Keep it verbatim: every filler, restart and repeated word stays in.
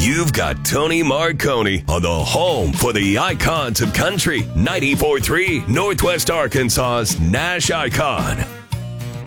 You've got Tony Marconi on the home for the icons of country, ninety-four point three Northwest Arkansas's Nash Icon.